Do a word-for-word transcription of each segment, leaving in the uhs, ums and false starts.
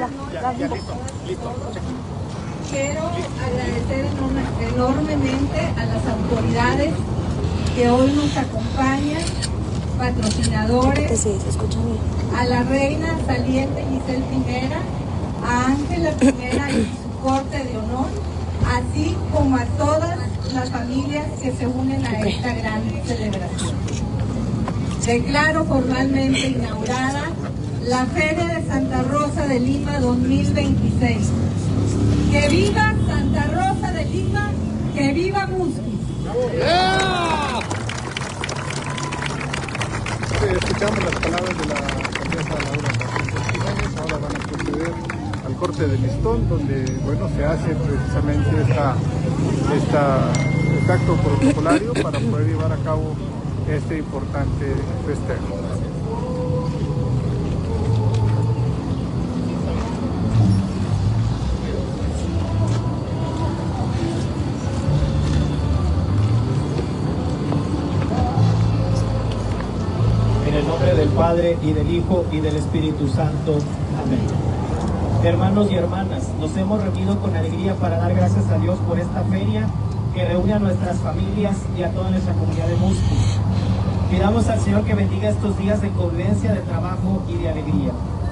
Ya, ya, listo, listo. Quiero agradecer enorme, enormemente a las autoridades que hoy nos acompañan, patrocinadores, sí, se escucha bien. A la reina saliente Giselle Primera, a Ángela Primera y su corte de honor, así como a todas las familias que se unen a esta gran celebración. Declaro formalmente inaugurada la Feria de Santa Rosa de Lima dos mil veintiséis. ¡Que viva Santa Rosa de Lima! ¡Que viva Musquis! ¡Yeah! Escuchamos las palabras de la alcaldesa Laura Martínez. Ahora van a proceder al corte de listón, donde bueno, se hace precisamente esta, esta, este acto protocolario para poder llevar a cabo este importante festejo. En el nombre del Padre, y del Hijo, y del Espíritu Santo. Amén. Hermanos y hermanas, nos hemos reunido con alegría para dar gracias a Dios por esta feria que reúne a nuestras familias y a toda nuestra comunidad de Musquis. Pidamos al Señor que bendiga estos días de convivencia, de trabajo y de alegría.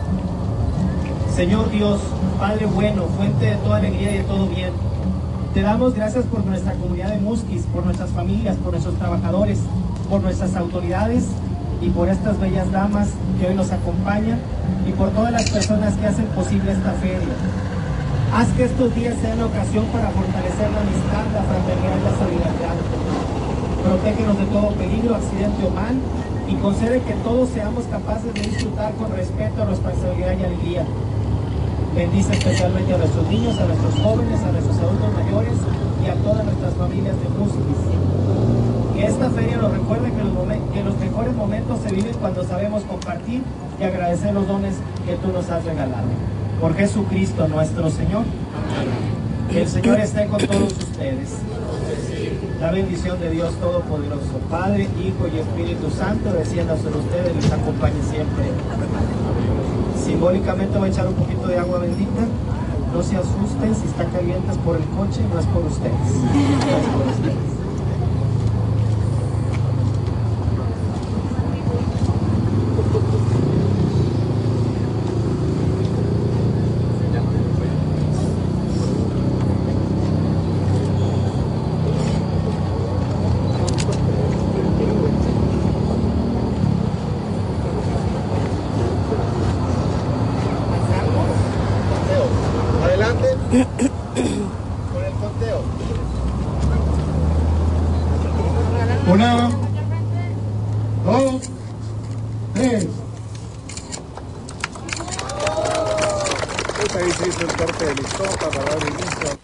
Señor Dios, Padre bueno, fuente de toda alegría y de todo bien, te damos gracias por nuestra comunidad de Musquis, por nuestras familias, por nuestros trabajadores, por nuestras autoridades y por estas bellas damas que hoy nos acompañan y por todas las personas que hacen posible esta feria. Haz que estos días sean la ocasión para fortalecer la amistad, la fraternidad y la solidaridad. Protégenos de todo peligro, accidente o mal, y concede que todos seamos capaces de disfrutar con respeto, responsabilidad y alegría. Bendice especialmente a nuestros niños, a nuestros jóvenes, a nuestros adultos mayores y a todas nuestras familias de Musquis. Que esta feria nos recuerde que los, que los mejores momentos se viven cuando sabemos compartir y agradecer los dones que tú nos has regalado. Por Jesucristo nuestro Señor. Que el Señor esté con todos ustedes. La bendición de Dios Todopoderoso, Padre, Hijo y Espíritu Santo, descienda sobre ustedes y les acompañe siempre. Simbólicamente voy a echar un poquito de agua bendita. No se asusten si está caliente, es por el coche, no es por ustedes. No es por ustedes. Con el conteo. Una, dos, tres. Pues ahí se hizo el corte de listón para dar inicio.